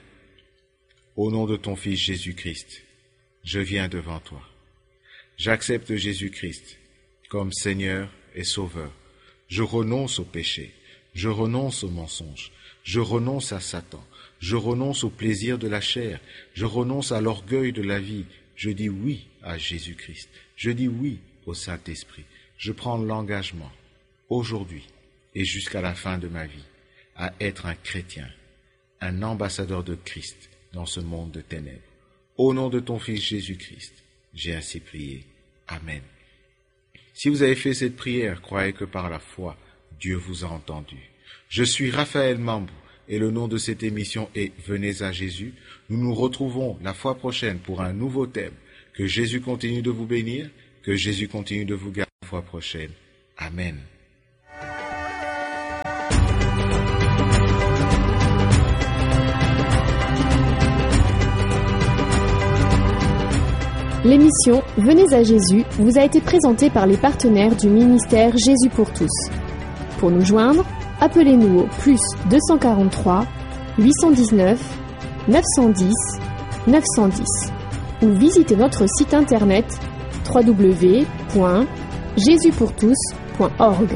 au nom de ton Fils Jésus-Christ, je viens devant toi. J'accepte Jésus-Christ comme Seigneur et Sauveur. Je renonce au péché, je renonce au mensonge, je renonce à Satan, je renonce au plaisir de la chair, je renonce à l'orgueil de la vie. Je dis oui à Jésus-Christ, je dis oui au Saint-Esprit. Je prends l'engagement, aujourd'hui et jusqu'à la fin de ma vie, à être un chrétien, un ambassadeur de Christ dans ce monde de ténèbres. Au nom de ton Fils Jésus-Christ, j'ai ainsi prié. Amen. Si vous avez fait cette prière, croyez que par la foi, Dieu vous a entendu. Je suis Raphaël Mambou et le nom de cette émission est Venez à Jésus. Nous nous retrouvons la fois prochaine pour un nouveau thème. Que Jésus continue de vous bénir, Que Jésus continue de vous garder la fois prochaine. Amen. L'émission Venez à Jésus vous a été présentée par les partenaires du ministère Jésus pour tous. Pour nous joindre, appelez-nous au plus 243 819 910 910 ou visitez notre site internet www.jesuspourtous.org.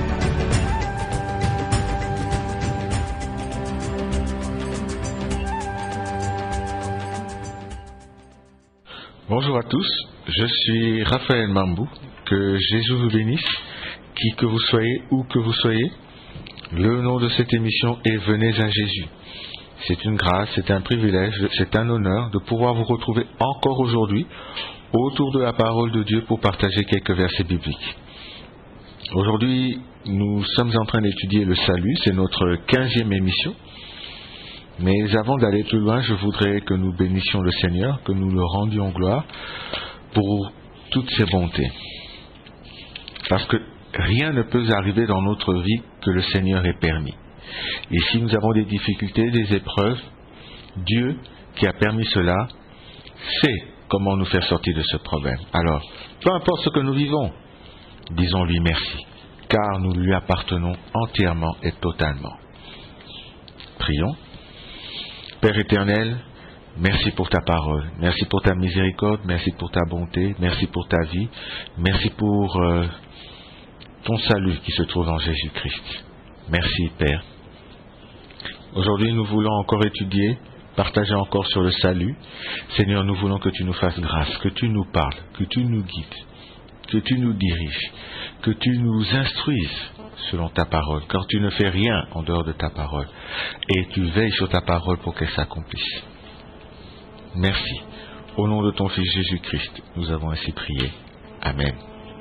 Bonjour à tous, je suis Raphaël Mambou, que Jésus vous bénisse, qui que vous soyez, où que vous soyez. Le nom de cette émission est Venez à Jésus. C'est une grâce, c'est un privilège, c'est un honneur de pouvoir vous retrouver encore aujourd'hui autour de la parole de Dieu pour partager quelques versets bibliques. Aujourd'hui, nous sommes en train d'étudier le salut, c'est notre 15e émission. Mais avant d'aller plus loin, je voudrais que nous bénissions le Seigneur, que nous le rendions gloire pour toutes ses bontés. Parce que rien ne peut arriver dans notre vie que le Seigneur ait permis. Et si nous avons des difficultés, des épreuves, Dieu qui a permis cela sait comment nous faire sortir de ce problème. Alors, peu importe ce que nous vivons, disons-lui merci, car nous lui appartenons entièrement et totalement. Prions. Père éternel, merci pour ta parole, merci pour ta miséricorde, merci pour ta bonté, merci pour ta vie, merci pour ton salut qui se trouve en Jésus-Christ. Merci Père. Aujourd'hui nous voulons encore étudier, partager encore sur le salut. Seigneur, nous voulons que tu nous fasses grâce, que tu nous parles, que tu nous guides, que tu nous diriges, que tu nous instruises selon ta parole, car tu ne fais rien en dehors de ta parole, et tu veilles sur ta parole pour qu'elle s'accomplisse. Merci. Au nom de ton Fils Jésus-Christ, nous avons ainsi prié. Amen.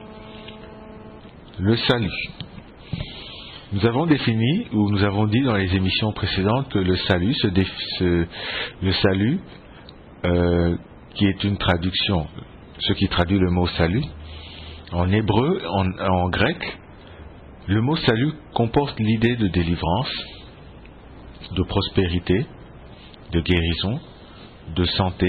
Le salut. Nous avons défini, ou nous avons dit dans les émissions précédentes, que le salut, qui est une traduction, ce qui traduit le mot salut, en hébreu, en grec, le mot salut comporte l'idée de délivrance, de prospérité, de guérison, de santé,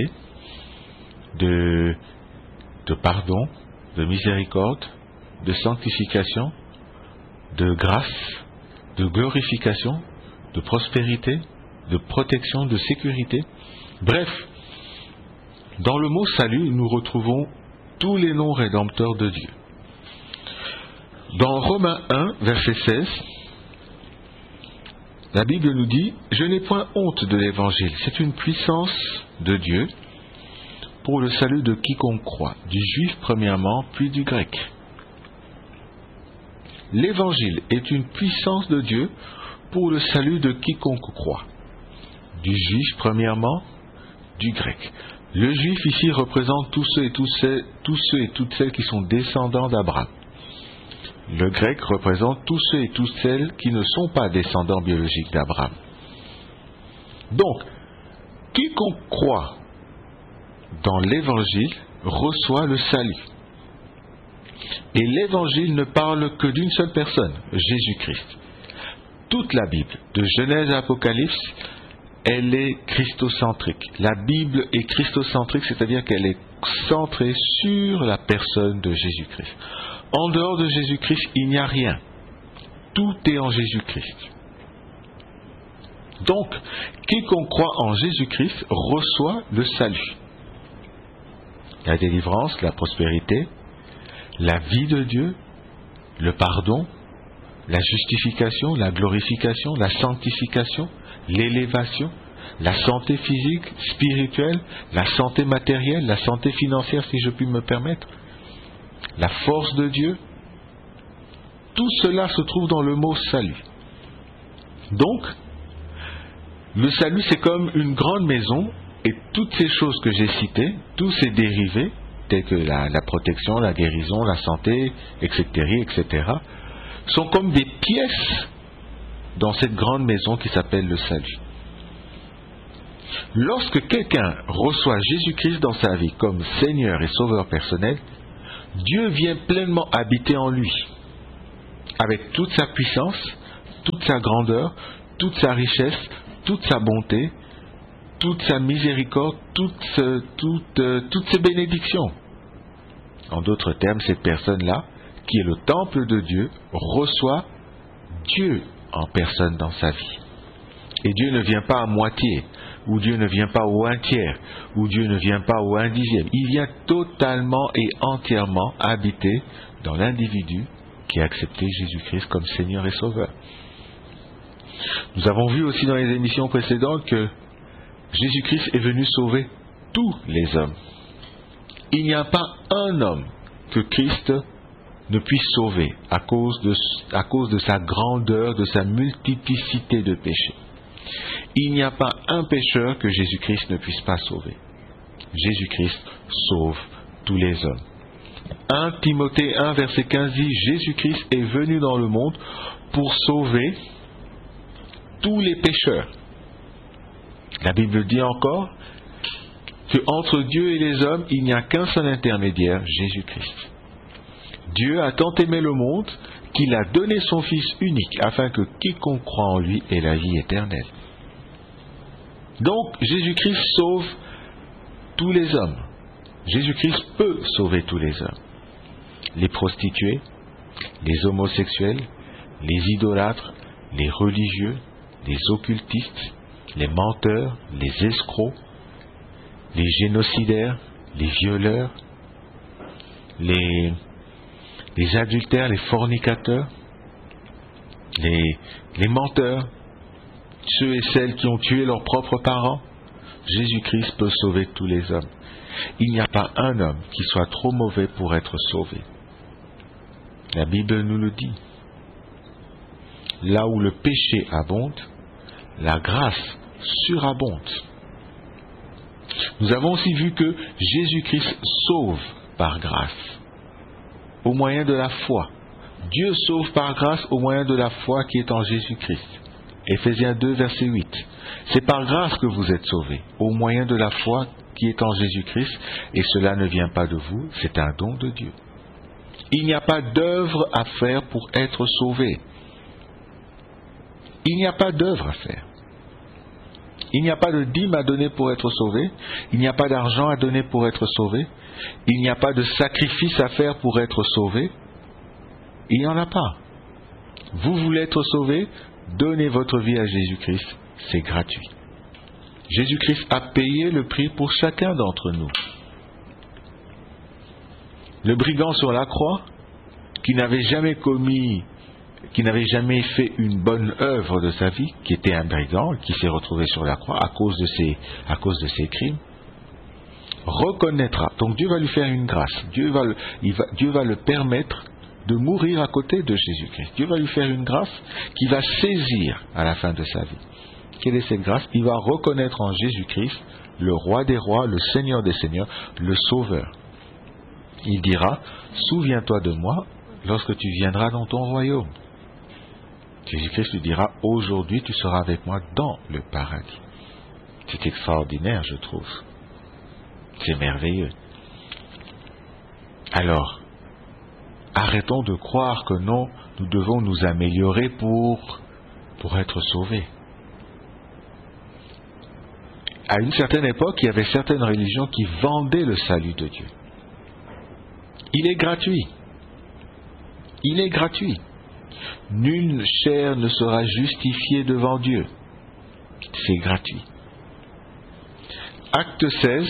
de pardon, de miséricorde, de sanctification, de grâce, de glorification, de prospérité, de protection, de sécurité. Bref, dans le mot salut, nous retrouvons tous les noms rédempteurs de Dieu. Dans Romains 1, verset 16, la Bible nous dit « Je n'ai point honte de l'Évangile, c'est une puissance de Dieu pour le salut de quiconque croit, du juif premièrement, puis du grec. » L'Évangile est une puissance de Dieu pour le salut de quiconque croit, du juif premièrement, du grec. Le juif ici représente tous ceux et toutes celles qui sont descendants d'Abraham. Le grec représente tous ceux et toutes celles qui ne sont pas descendants biologiques d'Abraham. Donc, quiconque croit dans l'Évangile reçoit le salut. Et l'Évangile ne parle que d'une seule personne, Jésus-Christ. Toute la Bible, de Genèse à Apocalypse, elle est christocentrique. La Bible est christocentrique, c'est-à-dire qu'elle est centrée sur la personne de Jésus-Christ. En dehors de Jésus-Christ, il n'y a rien. Tout est en Jésus-Christ. Donc, quiconque croit en Jésus-Christ reçoit le salut. La délivrance, la prospérité, la vie de Dieu, le pardon, la justification, la glorification, la sanctification, l'élévation, la santé physique, spirituelle, la santé matérielle, la santé financière, si je puis me permettre, la force de Dieu, tout cela se trouve dans le mot salut. Donc, le salut c'est comme une grande maison et toutes ces choses que j'ai citées, tous ces dérivés, tels que la protection, la guérison, la santé, etc., sont comme des pièces dans cette grande maison qui s'appelle le salut. Lorsque quelqu'un reçoit Jésus-Christ dans sa vie comme Seigneur et Sauveur personnel, Dieu vient pleinement habiter en lui, avec toute sa puissance, toute sa grandeur, toute sa richesse, toute sa bonté, toute sa miséricorde, toutes ses bénédictions. En d'autres termes, cette personne-là, qui est le temple de Dieu, reçoit Dieu en personne dans sa vie. Et Dieu ne vient pas à moitié, ou Dieu ne vient pas au un tiers, ou Dieu ne vient pas au un dixième. Il vient totalement et entièrement habiter dans l'individu qui a accepté Jésus-Christ comme Seigneur et Sauveur. Nous avons vu aussi dans les émissions précédentes que Jésus-Christ est venu sauver tous les hommes. Il n'y a pas un homme que Christ ne puisse sauver à cause de sa grandeur, de sa multiplicité de péchés. Il n'y a pas un pécheur que Jésus-Christ ne puisse pas sauver. Jésus-Christ sauve tous les hommes. 1 Timothée 1, verset 15 dit « Jésus-Christ est venu dans le monde pour sauver tous les pécheurs. » La Bible dit encore qu'entre Dieu et les hommes, il n'y a qu'un seul intermédiaire, Jésus-Christ. Dieu a tant aimé le monde qu'il a donné son Fils unique afin que quiconque croit en lui ait la vie éternelle. Donc, Jésus-Christ sauve tous les hommes. Jésus-Christ peut sauver tous les hommes. Les prostituées, les homosexuels, les idolâtres, les religieux, les occultistes, les menteurs, les escrocs, les génocidaires, les violeurs, les adultères, les fornicateurs, les menteurs, ceux et celles qui ont tué leurs propres parents. Jésus-Christ peut sauver tous les hommes. Il n'y a pas un homme qui soit trop mauvais pour être sauvé. La Bible nous le dit. Là où le péché abonde, la grâce surabonde. Nous avons aussi vu que Jésus-Christ sauve par grâce, au moyen de la foi. Dieu sauve par grâce au moyen de la foi qui est en Jésus-Christ. Éphésiens 2, verset 8. C'est par grâce que vous êtes sauvés, au moyen de la foi qui est en Jésus-Christ, et cela ne vient pas de vous, c'est un don de Dieu. Il n'y a pas d'œuvre à faire pour être sauvé. Il n'y a pas d'œuvre à faire. Il n'y a pas de dîme à donner pour être sauvé. Il n'y a pas d'argent à donner pour être sauvé. Il n'y a pas de sacrifice à faire pour être sauvé. Il n'y en a pas. Vous voulez être sauvé, donnez votre vie à Jésus-Christ. C'est gratuit. Jésus-Christ a payé le prix pour chacun d'entre nous. Le brigand sur la croix, qui n'avait jamais fait une bonne œuvre de sa vie, qui était un brigand, qui s'est retrouvé sur la croix à cause de ses crimes, reconnaîtra. Donc Dieu va lui faire une grâce. Dieu va le permettre de mourir à côté de Jésus-Christ. Dieu va lui faire une grâce qu'il va saisir à la fin de sa vie. Quelle est cette grâce? Il va reconnaître en Jésus-Christ le roi des rois, le Seigneur des seigneurs, le Sauveur. Il dira, souviens-toi de moi lorsque tu viendras dans ton royaume. Jésus-Christ lui dira, aujourd'hui tu seras avec moi dans le paradis. C'est extraordinaire, je trouve. C'est merveilleux. Alors, arrêtons de croire que non, nous devons nous améliorer pour être sauvés. À une certaine époque, il y avait certaines religions qui vendaient le salut de Dieu. Il est gratuit. Il est gratuit. Nulle chair ne sera justifiée devant Dieu. C'est gratuit. Acte 16,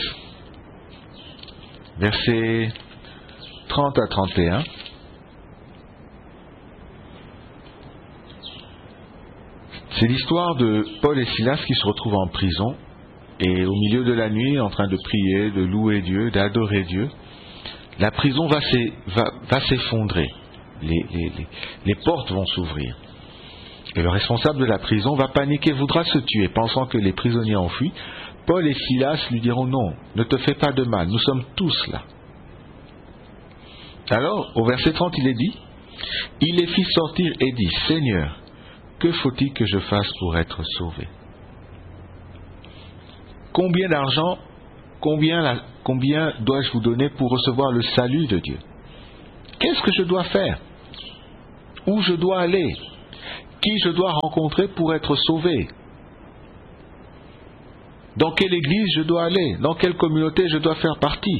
versets 30 à 31. C'est l'histoire de Paul et Silas qui se retrouvent en prison et au milieu de la nuit en train de prier, de louer Dieu, d'adorer Dieu. La prison va s'effondrer. Les portes vont s'ouvrir. Et le responsable de la prison va paniquer, voudra se tuer, pensant que les prisonniers ont fui. Paul et Silas lui diront, non, ne te fais pas de mal, nous sommes tous là. Alors, au verset 30, il est dit, il les fit sortir et dit, Seigneur, que faut-il que je fasse pour être sauvé? Combien d'argent, combien dois-je vous donner pour recevoir le salut de Dieu? Qu'est-ce que je dois faire? Où je dois aller? Qui je dois rencontrer pour être sauvé? Dans quelle église je dois aller? Dans quelle communauté je dois faire partie?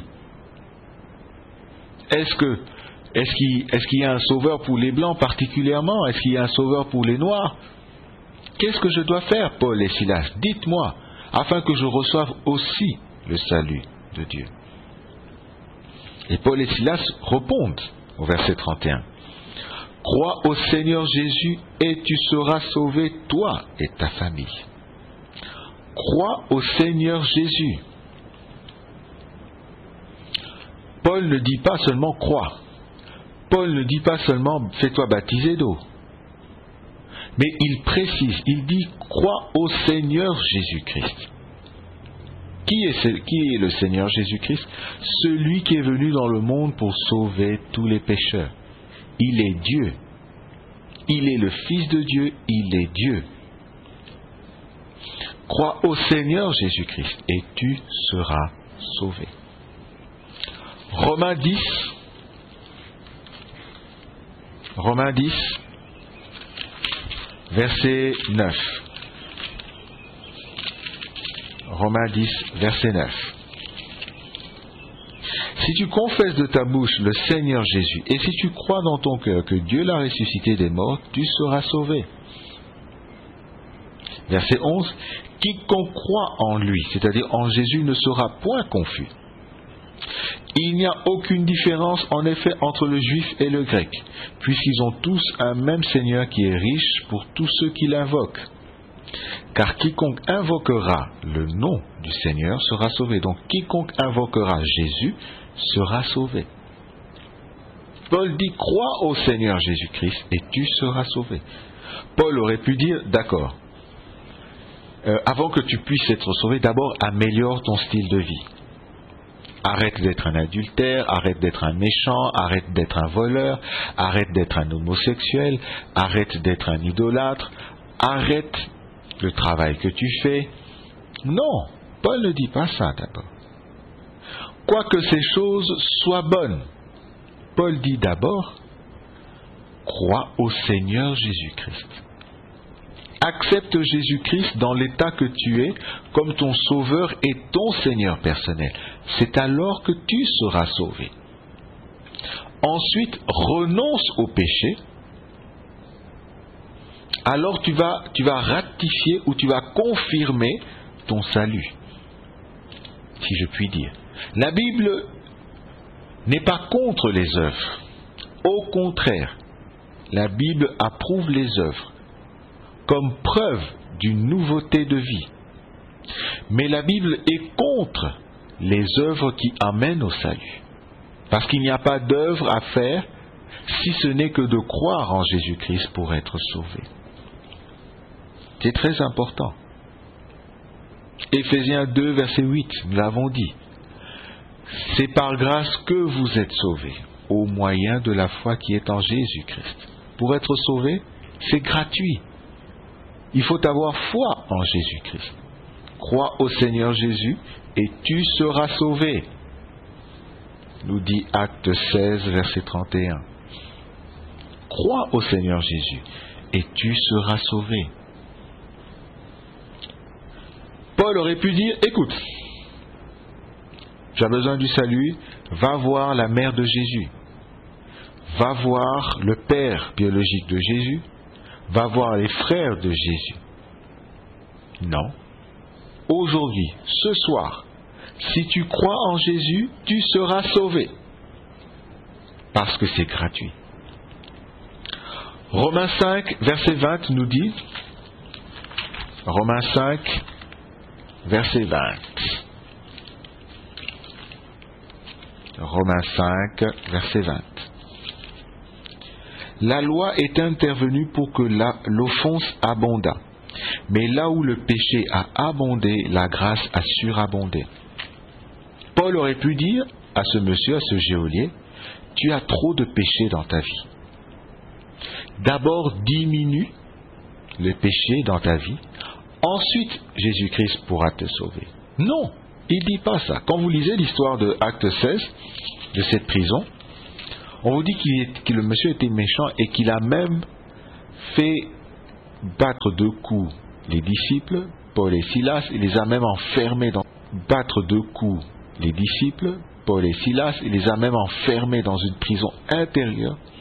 Est-ce qu'il y a un sauveur pour les blancs particulièrement? Est-ce qu'il y a un sauveur pour les noirs? Qu'est-ce que je dois faire, Paul et Silas? Dites-moi, afin que je reçoive aussi le salut de Dieu. Et Paul et Silas répondent au verset 31. Crois au Seigneur Jésus et tu seras sauvé, toi et ta famille. Crois au Seigneur Jésus. Paul ne dit pas seulement crois. Paul ne dit pas seulement fais-toi baptiser d'eau. Mais il précise, il dit crois au Seigneur Jésus-Christ. Qui est le Seigneur Jésus-Christ? Celui qui est venu dans le monde pour sauver tous les pécheurs. Il est Dieu. Il est le Fils de Dieu, il est Dieu. Crois au Seigneur Jésus-Christ et tu seras sauvé. Romains 10, verset 9. Romains 10, verset 9. Si tu confesses de ta bouche le Seigneur Jésus, et si tu crois dans ton cœur que Dieu l'a ressuscité des morts, tu seras sauvé. Verset 11. Quiconque croit en lui, c'est-à-dire en Jésus, ne sera point confus. Il n'y a aucune différence en effet entre le juif et le grec, puisqu'ils ont tous un même Seigneur qui est riche pour tous ceux qui l'invoquent. Car quiconque invoquera le nom du Seigneur sera sauvé. Donc quiconque invoquera Jésus sera sauvé. Paul dit crois au Seigneur Jésus-Christ et tu seras sauvé. Paul aurait pu dire d'accord, avant que tu puisses être sauvé, d'abord améliore ton style de vie. Arrête d'être un adultère, arrête d'être un méchant, arrête d'être un voleur, arrête d'être un homosexuel, arrête d'être un idolâtre, arrête le travail que tu fais. Non, Paul ne dit pas ça d'abord. Quoique ces choses soient bonnes, Paul dit d'abord, crois au Seigneur Jésus-Christ. Accepte Jésus-Christ dans l'état que tu es comme ton sauveur et ton Seigneur personnel. C'est alors que tu seras sauvé. Ensuite, renonce au péché. Alors tu vas ratifier ou tu vas confirmer ton salut, si je puis dire. La Bible n'est pas contre les œuvres. Au contraire, la Bible approuve les œuvres comme preuve d'une nouveauté de vie. Mais la Bible est contre les œuvres qui amènent au salut. Parce qu'il n'y a pas d'œuvre à faire si ce n'est que de croire en Jésus-Christ pour être sauvé. C'est très important. Éphésiens 2, verset 8, nous l'avons dit. C'est par grâce que vous êtes sauvés, au moyen de la foi qui est en Jésus-Christ. Pour être sauvé, c'est gratuit. Il faut avoir foi en Jésus-Christ. Crois au Seigneur Jésus et tu seras sauvé. Nous dit Acte 16, verset 31. Crois au Seigneur Jésus et tu seras sauvé. Paul aurait pu dire, écoute, tu as besoin du salut, va voir la mère de Jésus. Va voir le père biologique de Jésus. Va voir les frères de Jésus. Non. Aujourd'hui, ce soir, si tu crois en Jésus, tu seras sauvé. Parce que c'est gratuit. Romains 5, verset 20 nous dit, Romains 5, verset 20. Romains 5, verset 20. La loi est intervenue pour que l'offense abondât. Mais là où le péché a abondé, la grâce a surabondé. Paul aurait pu dire à ce monsieur, à ce geôlier, tu as trop de péché dans ta vie. D'abord diminue le péché dans ta vie, ensuite Jésus-Christ pourra te sauver. Non, il ne dit pas ça. Quand vous lisez l'histoire de Acte 16, de cette prison, On vous dit que le monsieur était méchant et qu'il a même fait battre de coups les disciples, Paul et Silas, il les a même enfermés dans les disciples, Paul et Silas, il les a même enfermés dans une prison intérieure